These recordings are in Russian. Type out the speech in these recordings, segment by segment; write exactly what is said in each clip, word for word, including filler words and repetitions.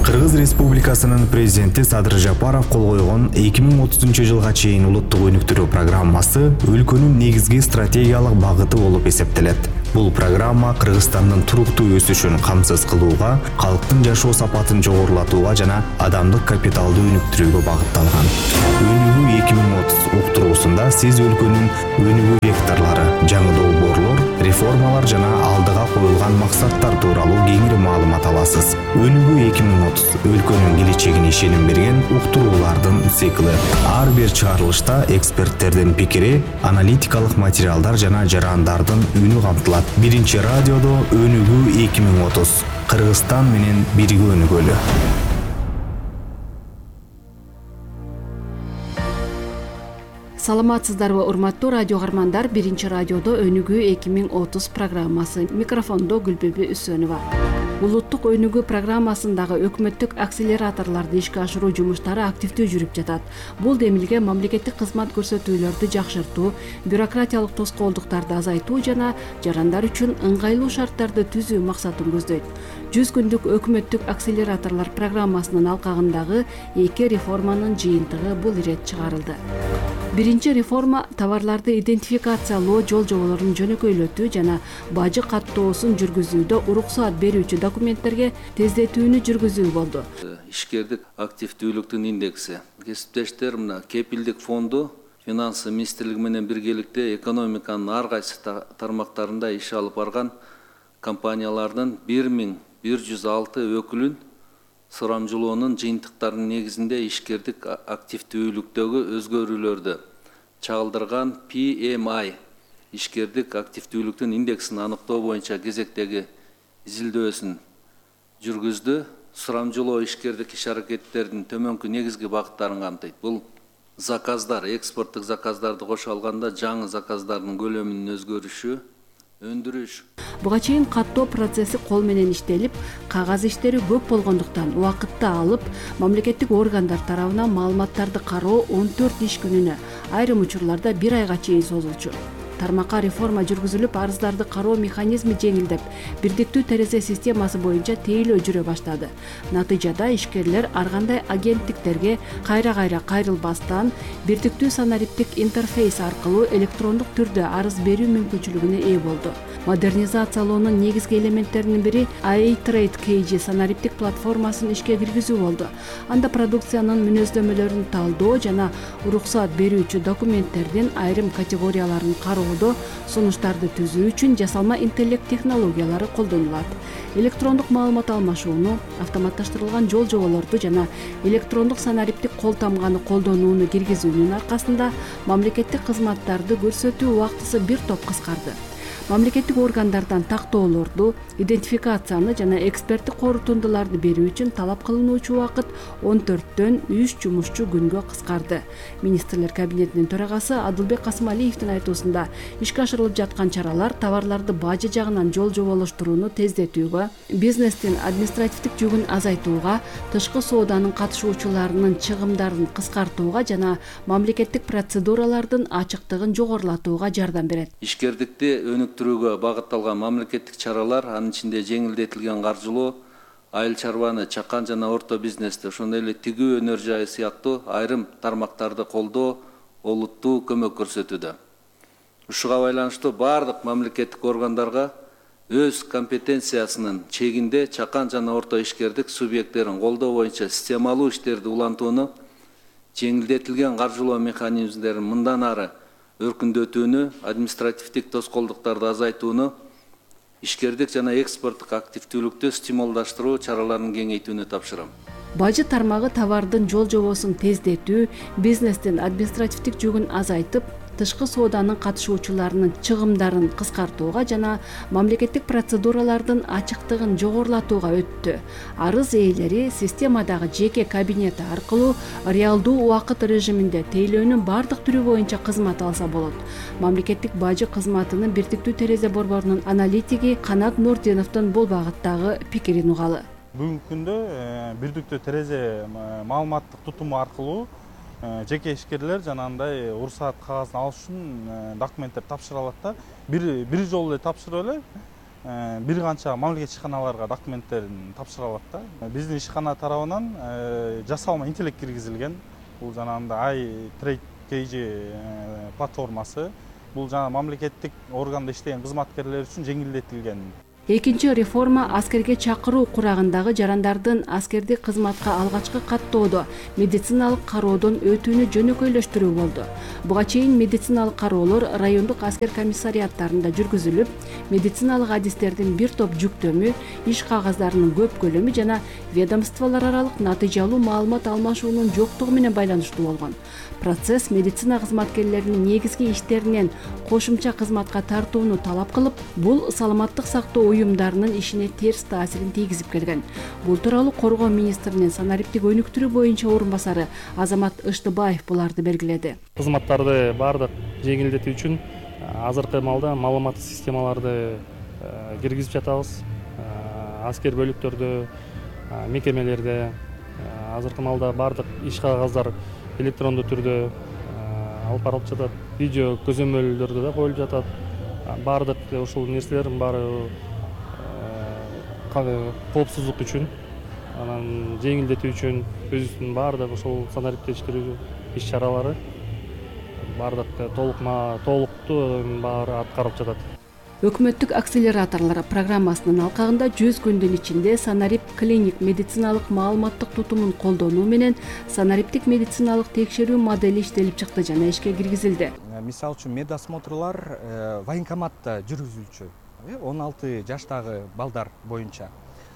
Кыргыз Республикасынын президенти Садыр Жапаров кол койгон эки миң отузунчу жылга чейин улуттук өнүктүрүү программасы өлкөнүн негизги стратегиялык багыты болуп эсептелет. Бул программа Кыргызстандын туруктуу өсүшүн камсыз кылууга, калктын жашоо сапатын жогорулатууга жана адамдык капиталды өнүктүрүүгө багытталган. Өнүгүү эки миң отуз уктуруусунда сиз өлкөнүн өнүгүү векторлору, жаңы долбоорлор, реформалар жана алдыга коюлган максаттар тууралуу кеңири маалымат аласыз. Өнүгүү эки миң отуз өлкөнүн келечегине ишеним берген уктуруулардын цикли. Ар бир чыгарылышта эксперттердин пикири, аналитикалык материалдар жана жарандардын үнү камтылат. Биринчи радиодо Өнүгүү эки миң отуз. Кыргызстан менен бирге өнүгөлү. Саламатсыздарбы, урматтуу радио каармандар. Биринчи радиодо Өнүгүү эки миң отуз программасы. Микрофондо Гүлбүбү Үсөнова. Улуттук өнүгүү программасындагы өкмөттүк акселераторлорду ишке ашыруу жумуштары активдүү жүрүп жатат. Бул демилге мамлекеттик кызмат көрсөтүүлөрдү жакшыртуу, бюрократиялык тоскоолдуктарды азайтуу жана жарандар үчүн ыңгайлуу шарттарды түзүү максатын көздөйт. жүз күндүк өкмөттүк акселераторлор программасынын алкагындагы эки реформанын жыйынтыгы бул ирет чыгарылды. Биринчи реформа товарларды идентификациялоо жол жоболорун жөнөкөйлөтүү жана бажы каттоосун жүргүзүүдө уруксаат берүүчү документтерге тездетүүнү жүргүзүү болду. Ишкердик активдүүлүктүн индекси. Кесиптештер мына кепилдик фонду финансы министрлиги менен биргеликте экономиканын ар кайсы тармактарында иш алып барган компаниялардын бир миң бир жүз алты өкүлүн сурамжылоонун жыйынтыктарынын негизинде ишкердик активдүүлүктөгү өзгөрүүлөрдү чагылдырган пи эм ай ишкердик активдүүлүктүн индексин аныктоо боюнча кезектеги изилдөөсүн жүргүздү. Сурамжылоо ишкердик иш-аракеттердин төмөнкү негизги багыттарын камтыйт. Бул заказдар, экспорттук заказдарды кошо алганда жаңы заказдардын көлөмүнүн өзгөрүшү, өндүрүш. Буга чейин каттоо процесси кол менен иштелип, кагаз иштери көп болгондуктан убакытты алып, мамлекеттик органдар тарабынан маалыматтарды кароо он төрт иш күнүнө, айрым учурларда бир айга чейин созулчу. Тармакка реформа жүргүзүлүп, арыздарды кароо механизми жеңилдеп, бирдиктүү терезе системасы боюнча тейлөө жүрө баштады. Натыйжада ишкерлер ар кандай агенттиктерге кайра-кайра кайрылбастан, бирдиктүү санариптик интерфейс аркылуу электрондук түрдө арыз берүү мүмкүнчүлүгүнө ээ болду. Модернизациялоонун негизги элементтеринин бири iTrade кей джи санариптик платформасын ишке киргизүү болду. Анда продукциянын мүнөздөмөлөрүн талдоо жана уруксаат берүүчү документтердин айрым категорияларын кароодо сунуштарды түзүү үчүн жасалма интеллект технологиялары колдонулат. Электрондук маалымат алмашууну, автоматташтырылган жол жоболорду жана электрондук санариптик кол тамганы колдонууну киргизүүнүн аркасында мамлекеттик кызматтарды көрсөтүү убактысы бир топ кыскарды. Мамлекеттик органдардан тактоолорду, идентификацияны жана эксперттик корутундуларды берүү үчүн талап кылынуучу убакыт он төрттөн үч жумушчу күнгө кыскарды. Министрлер кабинетинин төрагасы Адылбек Касымалиевдин айтуусунда, ишке ашырылып жаткан чаралар товарларды бажы жагынан жол жоболоштурууну тездетүүгө, бизнестин административдик жүгүн азайтууга, тышкы сооданын катышуучуларынын чыгымдарын кыскартууга жана мамлекеттик процедуралардын ачыктыгын жогорулатууга жардам берет. Ишкердикти өнүктүрүүгө багытталган мамлекеттик чаралар, анын ичинде жеңилдетилген каржылоо, айыл чарбаны, чакан жана орто бизнести, ошондой эле тигүү өнөр жайы сыяктуу айрым тармактарды колдоо, олуттуу көмөк көрсөтүүдө. Ушуга байланыштуу бардык мамлекеттик органдарга өз компетенциясынын чегинде чакан жана орто ишкердик субъекттерин колдоо боюнча системалуу иштерди улантууну, жеңилдетилген каржылоо механизмдерин мындан ары өркүндөтүүнү, административдик тоскоолдуктарды азайтууну, ишкердик жана экспорттук активдүүлүктү стимулдаштыруу чараларын кеңейтүүнү тапшырам. Бажы тармагы товардын жол жобосун тездетүү, бизнестин административдик жүгүн азайтып, тышкы сооданын катышуучуларынын чыгымдарын кыскартууга жана мамлекеттик процедуралардын ачыктыгын жогорулатууга өттү. Арыз ээлери системадагы жеке кабинети аркылуу реалдуу убакыт режиминде тейлөөнүн бардык түрү боюнча кызмат алса болот. Мамлекеттик бажы кызматынын бирдиктүү терезе борборунун аналитиги Канат Нурдиновдун бул багыттагы пикирин угалы. Бүгүнкү күндө бирдиктүү терезе маалыматтык тутуму аркылуу жеке ишкерлер жанагындай уруксаат кагазын алыш үчүн документтер тапшыра алат да. Бир бир жолу эле тапшырып эле бир канча мамлекет ишканаларга документтерин тапшыра алат да. Биздин ишкана тарабынан жасалма интеллект киргизилген. Бул жанагындай ай трейд кей джи платформасы. Бул жана мамлекеттик органда иштеген кызматкерлер үчүн жеңилдетилген. Экинчи реформа аскерге чакыруу курагындагы жарандардын аскердик кызматка алгачкы каттоодо медициналык кароодон өтүүнү жөнөкөйлөштүрүү болду. Буга чейин медициналык кароолор райондук аскер комиссариаттарында жүргүзүлүп, медициналык адистердин бир топ жүктөмү, иш кагаздарынын көп көлөмү жана ведомстволор аралык натыйжалуу маалымат алмашуунун жоктугу менен байланыштуу болгон. Процесс медицина кызматкерлеринин негизги иштеринен кошумча кызматка тартууну талап кылып, бул саламаттык сактоо уюмдарынын ишине терс таасирин тийгизип келген. Бул тууралуу Коргоо министринин санариптик өнүктүрүү боюнча орун басары Азамат Ыштыбаев буларды белгиледи. Кызматтарды баардык жеңилдетүү үчүн азыркы маалда маалыматтык системаларды киргизип жатабыз. Аскер бөлүктөрдө, мекемелерде азыркы маалда баардык иш кагаздар электрондуу түрдө алып барылып жатат. Видео көзөмөлдөрдө да коюлуп жатат. Баардык ушул нерселердин баары коопсуздук үчүн, анан жеңилдетүү үчүн өзүбүздүн баардык ушул санариптештирүү иш чаралары баардык толукма толуктуу баары аткарылып жатат. Өкмөттүк акселераторлор программасынын алкагында жүз күндүн ичинде санарип клиник медициналык маалыматтык тутумун колдонуу менен санариптик медициналык текшерүү модели иштелип чыкты жана ишке киргизилди. Мисалы үчүн медосмотрлар военкоматта жүргүзүлчү, он алты жаштагы балдар боюнча.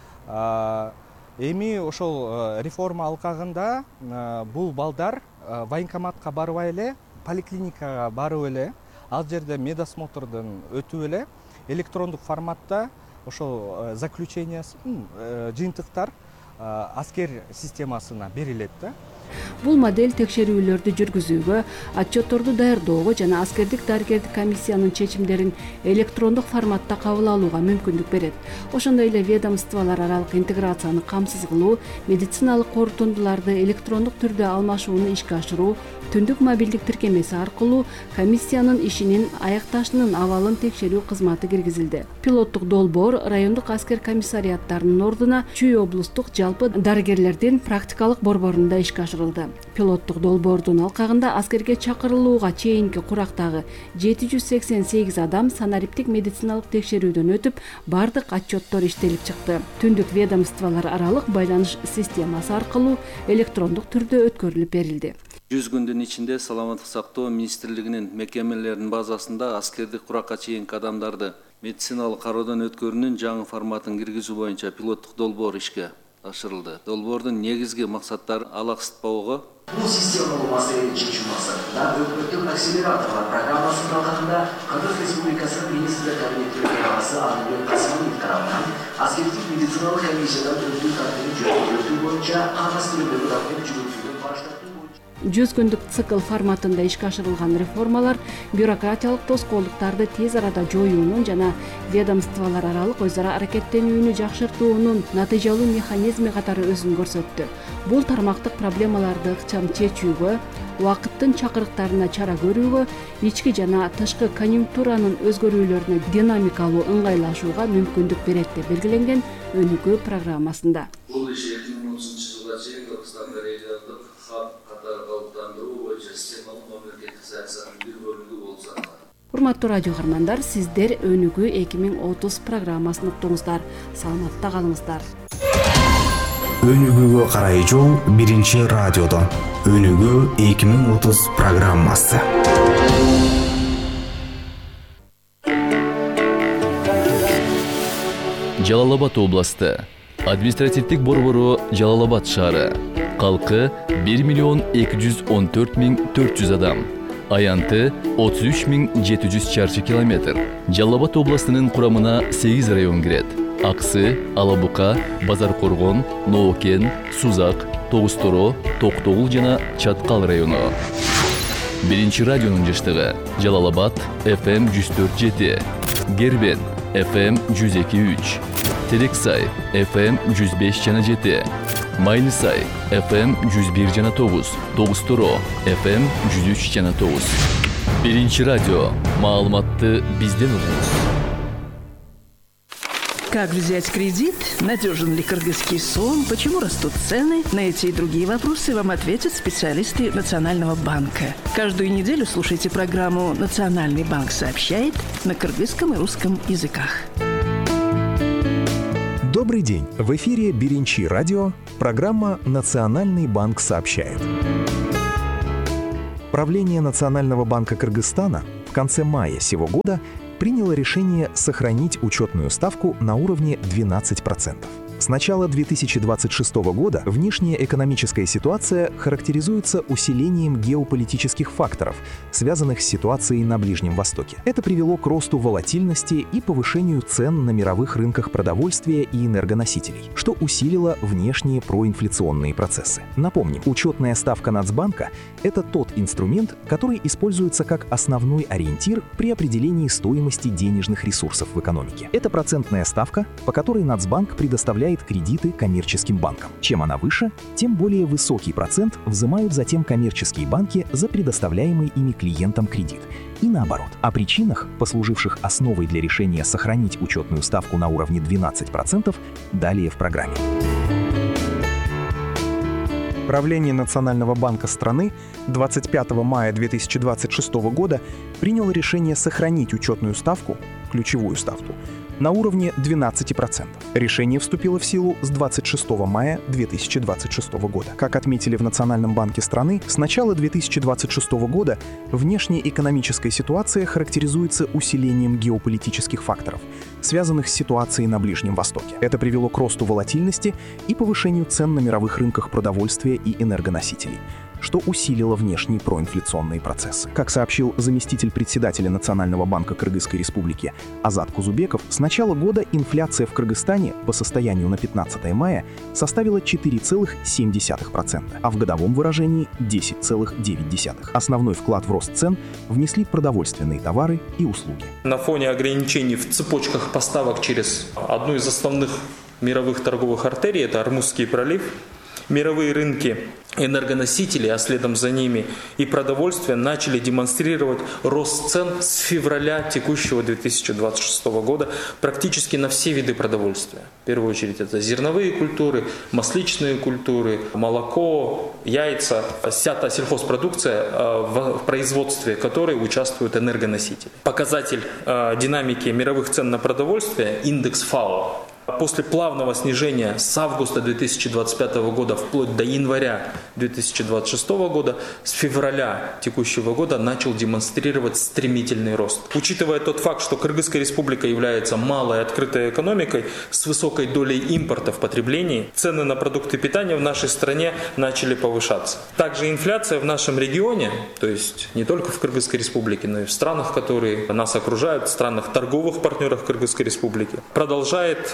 Эми ошол реформа алкагында бул балдар военкоматка барбай эле, поликлиникага барып эле, ал жерде медосмотрдон өтүп эле электрондук форматта ошол заключениясын жыйынтыктар аскер системасына берилет да. Бул модель текшерүүлөрдү жүргүзүүгө, отчетторду даярдоого жана аскердик дарыгердик комиссиянын чечимдерин электрондук форматта кабыл алууга мүмкүндүк берет. Ошондой эле ведомстволор аралык интеграцияны камсыз кылуу, медициналык корутундуларды электрондук түрдө алмашууну ишке ашыруу, түндүк мобилдик тиркемеси аркылуу комиссиянын ишинин аякташынын абалын текшерүү кызматы киргизилди. Пилоттук долбоор райондук аскер комиссариаттарынын ордуна Чүй облустук жалпы дарыгерлердин практикалык борборунда ишке ашырылды. Пилоттук долбоордун алкагында аскерге чакырылууга чейинки курактагы жети жүз сексен сегиз адам санариптик медициналык текшерүүдөн өтүп, бардык отчеттор иштелип чыкты. Түндүк ведомстволор аралык байланыш системасы аркылуу электрондук түрдө өткөрүлүп берилди. жүз күндүн ичинде саламаттык сактоо министрлигинин мекемелеринин базасында аскердик куракка чейинки адамдарды медициналык кароодон өткөрүүнүн жаңы форматын киргизүү боюнча пилоттук долбоор ишке ашырылды. Долбоордун негизги максаттары алаксытпоого. Бул системалуу маселени чечүү максатында өкмөттүк акселераторлор программасынын алкагында Кыргыз Республикасынын министрлер кабинети төрагасы Адылбек Касымов тарабынан аскердик медициналык комиссиядан өтүү тартибин жөнөтүү боюнча кагаз түрүндөгү документ жүгүртүүнү баштатуу. жүз күндүк цикл форматында ишке ашырылган реформалар бюрократиялык тоскоолдуктарды тез арада жоюунун жана ведомстволор аралык өз ара аракеттенүүнү жакшыртуунун натыйжалуу механизми катары өзүн көрсөттү. Бул тармактык проблемаларды ыкчам чечүүгө, убакыттын чакырыктарына чара көрүүгө, ички жана тышкы конъюнктуранын өзгөрүүлөрүнө динамикалуу ыңгайлашууга мүмкүндүк берет деп белгиленген өнүгүү программасында. Бул иш эки миң отузунчу жылга чейин Кыргызстанда реалдык хаб катары калыптандыруу боюнча системалык мамлекеттик саясаттын бир бөлүгү болуп саналат. Урматтуу радио каармандар, сиздер өнүгүү эки миң отуз программасын уктуңуздар. Саламатта калыңыздар. Өнүгүүгө карай жол биринчи радиодон. Өнүгүү эки миң отуз программасы. Жалал Абад областы. Административдик борбору Жалал Абад шаары. Калкы бир миллион эки жүз он төрт миң төрт жүз адам. Аянты отуз үч миң жети жүз чарчы километр. Жалал Абад областынын курамына сегиз район кирет. Аксы, Алабука, Базар Коргон, Ноокен, Сузак, Тогусторо, Токтогул жана Чаткал району. Биринчи радионун жаштыгы Жалал Абад эф эм жүз төрт жети, Гербен эф эм жүз эки үч, Терексай эф эм жүз беш жана жети, Майлысай эф эм жүз бир жана тогуз, Тогусторо эф эм жүз үч жана тогуз. Биринчи радио. Маалыматты бизден угуңуз. Как взять кредит? Надежен ли кыргызский сом? Почему растут цены? На эти и другие вопросы вам ответят специалисты Национального банка. Каждую неделю слушайте программу «Национальный банк сообщает» на кыргызском и русском языках. Добрый день! В эфире Беренчи радио, программа «Национальный банк сообщает». Правление Национального банка Кыргызстана в конце мая сего года приняло решение сохранить учетную ставку на уровне двенадцать процентов. С начала две тысячи двадцать шестого года внешняя экономическая ситуация характеризуется усилением геополитических факторов, связанных с ситуацией на Ближнем Востоке. Это привело к росту волатильности и повышению цен на мировых рынках продовольствия и энергоносителей, что усилило внешние проинфляционные процессы. Напомним, учетная ставка Нацбанка – это тот инструмент, который используется как основной ориентир при определении стоимости денежных ресурсов в экономике. Это процентная ставка, по которой Нацбанк предоставляет кредиты коммерческим банкам. Чем она выше, тем более высокий процент взимают затем коммерческие банки за предоставляемый ими клиентам кредит. И наоборот. О причинах, послуживших основой для решения сохранить учетную ставку на уровне двенадцать процентов, далее в программе. Правление Национального банка страны двадцать пятого мая две тысячи двадцать шестого года приняло решение сохранить учетную ставку, ключевую ставку, на уровне двенадцать процентов. Решение вступило в силу с двадцать шестого мая две тысячи двадцать шестого года. Как отметили в Национальном банке страны, с начала две тысячи двадцать шестого года внешняя экономическая ситуация характеризуется усилением геополитических факторов, связанных с ситуацией на Ближнем Востоке. Это привело к росту волатильности и повышению цен на мировых рынках продовольствия и энергоносителей, что усилило внешние проинфляционные процессы. Как сообщил заместитель председателя Национального банка Кыргызской Республики Азат Кузубеков, с начала года инфляция в Кыргызстане по состоянию на пятнадцатое мая составила четыре целых семь десятых процента, а в годовом выражении десять целых девять десятых процента. Основной вклад в рост цен внесли продовольственные товары и услуги. На фоне ограничений в цепочках поставок через одну из основных мировых торговых артерий, это Ормузский пролив, мировые рынки энергоносителей, а следом за ними и продовольствия начали демонстрировать рост цен с февраля текущего две тысячи двадцать шестого года практически на все виды продовольствия. В первую очередь это зерновые культуры, масличные культуры, молоко, яйца, вся та сельхозпродукция, в производстве которой участвуют энергоносители. Показатель динамики мировых цен на продовольствие, индекс ФАО, после плавного снижения с августа две тысячи двадцать пятого года вплоть до января две тысячи двадцать шестого года, с февраля текущего года начал демонстрировать стремительный рост. Учитывая тот факт, что Кыргызская республика является малой открытой экономикой с высокой долей импорта в потреблении, цены на продукты питания в нашей стране начали повышаться. Также инфляция в нашем регионе, то есть не только в Кыргызской республике, но и в странах, которые нас окружают, в странах торговых партнерах Кыргызской республики, продолжает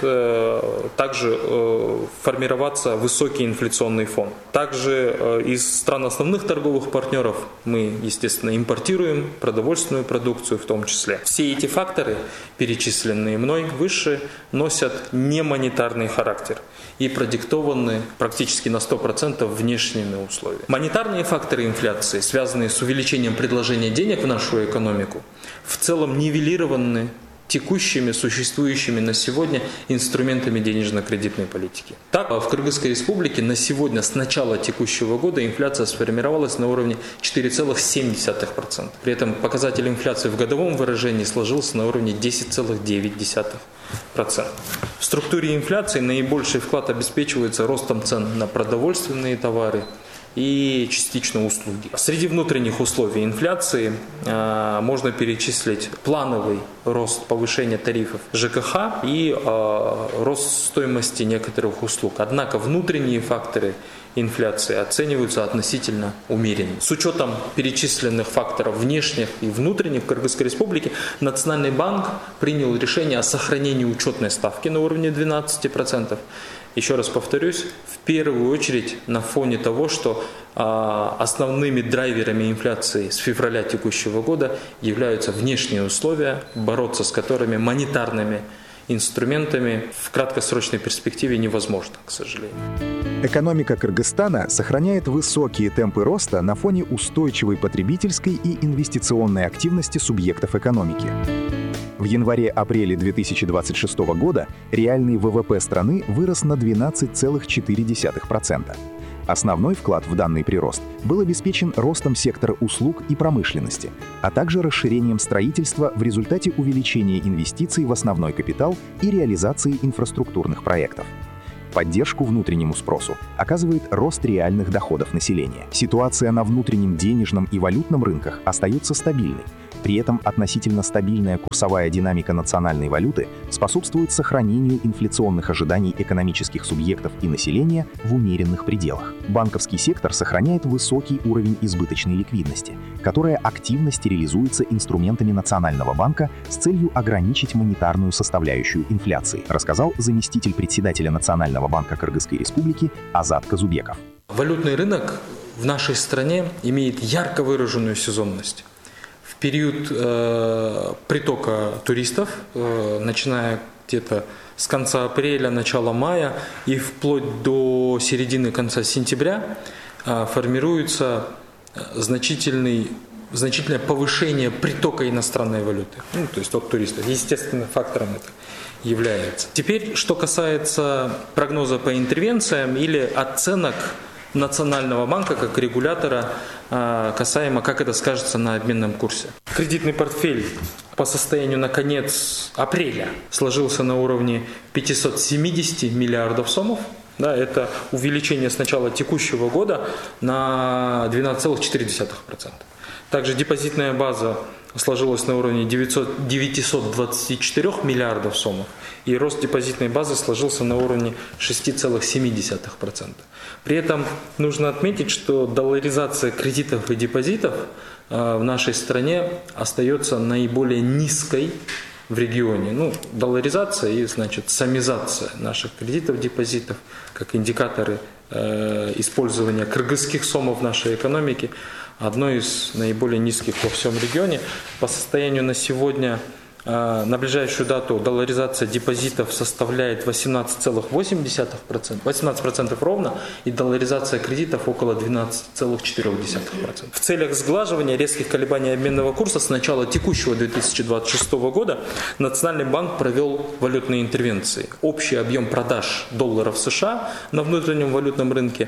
также э, формироваться высокий инфляционный фон. Также э, из стран основных торговых партнеров мы, естественно, импортируем продовольственную продукцию в том числе. Все эти факторы, перечисленные мной выше, носят немонетарный характер и продиктованы практически на сто процентов внешними условиями. Монетарные факторы инфляции, связанные с увеличением предложения денег в нашу экономику, в целом нивелированы текущими, существующими на сегодня инструментами денежно-кредитной политики. Так, в Кыргызской республике на сегодня, с начала текущего года, инфляция сформировалась на уровне четыре целых семь десятых процента. При этом показатель инфляции в годовом выражении сложился на уровне десять целых девять десятых процента. В структуре инфляции наибольший вклад обеспечивается ростом цен на продовольственные товары и частично услуги. Среди внутренних условий инфляции э, можно перечислить плановый рост повышения тарифов ЖКХ и э, рост стоимости некоторых услуг. Однако внутренние факторы инфляции оцениваются относительно умеренно. С учетом перечисленных факторов внешних и внутренних в Кыргызской республике Национальный банк принял решение о сохранении учетной ставки на уровне двенадцать процентов. Еще раз повторюсь, в первую очередь на фоне того, что а, основными драйверами инфляции с февраля текущего года являются внешние условия, бороться с которыми монетарными инструментами в краткосрочной перспективе невозможно, к сожалению. Экономика Кыргызстана сохраняет высокие темпы роста на фоне устойчивой потребительской и инвестиционной активности субъектов экономики. В В январе-апреле две тысячи двадцать шестого года реальный ВВП страны вырос на двенадцать целых четыре десятых процента. Основной вклад в данный прирост был обеспечен ростом сектора услуг и промышленности, а также расширением строительства в результате увеличения инвестиций в основной капитал и реализации инфраструктурных проектов. Поддержку внутреннему спросу оказывает рост реальных доходов населения. Ситуация на внутреннем денежном и валютном рынках остается стабильной. При этом относительно стабильная курсовая динамика национальной валюты способствует сохранению инфляционных ожиданий экономических субъектов и населения в умеренных пределах. Банковский сектор сохраняет высокий уровень избыточной ликвидности, которая активно стерилизуется инструментами Национального банка с целью ограничить монетарную составляющую инфляции, рассказал заместитель председателя Национального банка Кыргызской республики Азат Казубеков. Валютный рынок в нашей стране имеет ярко выраженную сезонность. В период э, притока туристов, э, начиная где-то с конца апреля, начала мая и вплоть до середины конца сентября, э, формируется значительный, значительное повышение притока иностранной валюты, ну, то есть от туристов. Естественным фактором это является. Теперь, что касается прогноза по интервенциям или оценок Национального банка как регулятора касаемо, как это скажется на обменном курсе. Кредитный портфель по состоянию на конец апреля сложился на уровне пятьсот семьдесят миллиардов сомов. Да, это увеличение с начала текущего года на двенадцать целых четыре десятых процента. Также депозитная база сложилась на уровне девятьсот двадцать четыре миллиардов сомов, и рост депозитной базы сложился на уровне шесть целых семь десятых процента. При этом нужно отметить, что долларизация кредитов и депозитов в нашей стране остается наиболее низкой в регионе. Ну, долларизация и, значит, самизация наших кредитов, депозитов, как индикаторы э, использования кыргызских сомов в нашей экономике, одно из наиболее низких во всем регионе. По состоянию на сегодня, э, на ближайшую дату, долларизация депозитов составляет восемнадцать целых восемь десятых процента, восемнадцать процентов ровно, и долларизация кредитов около двенадцать целых четыре десятых процента. В целях сглаживания резких колебаний обменного курса с начала текущего две тысячи двадцать шестого года Национальный банк провел валютные интервенции. Общий объем продаж долларов США на внутреннем валютном рынке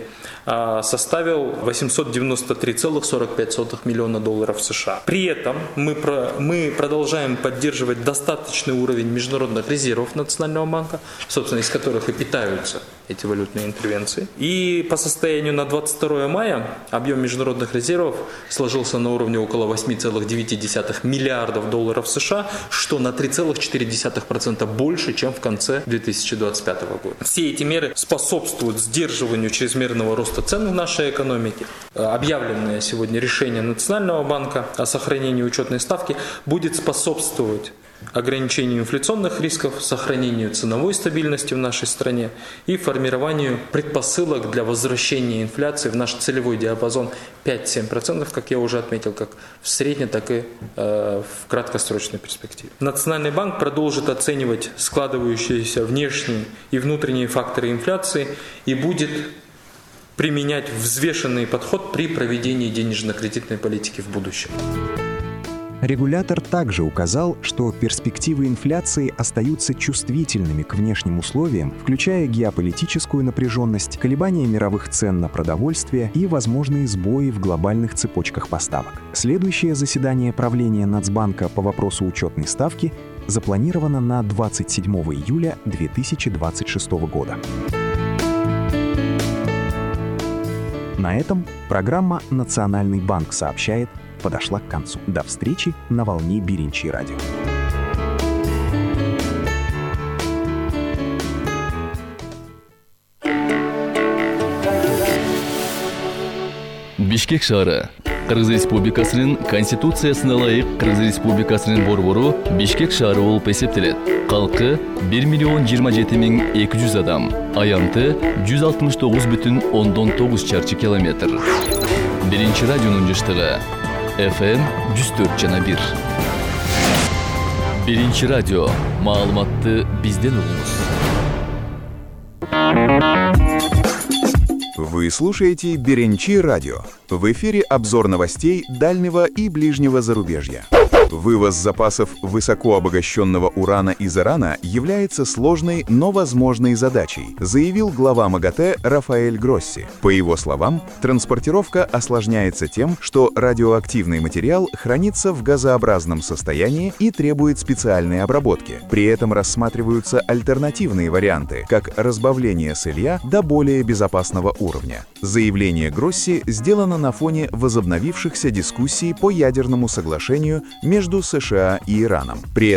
составил восемьсот девяносто три целых сорок пять сотых миллиона долларов США. При этом мы, про, мы продолжаем поддерживать достаточный уровень международных резервов Национального банка, собственно, из которых и питаются эти валютные интервенции. И по состоянию на двадцать второе мая объем международных резервов сложился на уровне около восемь целых девять десятых миллиардов долларов США, что на три целых четыре десятых процента больше, чем в конце две тысячи двадцать пятого года. Все эти меры способствуют сдерживанию чрезмерного роста цен в нашей экономике. Объявленное сегодня решение Национального банка о сохранении учетной ставки будет способствовать ограничению инфляционных рисков, сохранению ценовой стабильности в нашей стране и формированию предпосылок для возвращения инфляции в наш целевой диапазон пять-семь процентов, как я уже отметил, как в средней, так и э, в краткосрочной перспективе. Национальный банк продолжит оценивать складывающиеся внешние и внутренние факторы инфляции и будет применять взвешенный подход при проведении денежно-кредитной политики в будущем. Регулятор также указал, что перспективы инфляции остаются чувствительными к внешним условиям, включая геополитическую напряженность, колебания мировых цен на продовольствие и возможные сбои в глобальных цепочках поставок. Следующее заседание правления Нацбанка по вопросу учетной ставки запланировано на двадцать седьмого июля две тысячи двадцать шестого года. На этом программа «Национальный банк сообщает» подошла к концу. До встречи на волне Биринчи радио. Бишкек шаары. Кыргыз Республикасынын Конституциясына ылайык Кыргыз Республикасынын борбору Бишкек шаары болуп эсептелет. Калкы бир миллион жыйырма жети миң эки жүз адам. Аянты жүз алтымыш тогуз бүтүн ондон тогуз чарчы километр. Биринчи радионун жыштыгы эф эм жүз төрт жана бир. Биринчи радио. Маалыматты бизден угуңуз. Вы слушаете Биринчи радио. В эфире обзор новостей дальнего и ближнего зарубежья. Вывоз запасов высокообогащенного урана из Ирана является сложной, но возможной задачей, заявил глава МАГАТЭ Рафаэль Гросси. По его словам, транспортировка осложняется тем, что радиоактивный материал хранится в газообразном состоянии и требует специальной обработки. При этом рассматриваются альтернативные варианты, как разбавление сырья до более безопасного уровня. Заявление Гросси сделано на фоне возобновившихся дискуссий по ядерному соглашению между США и Ираном. При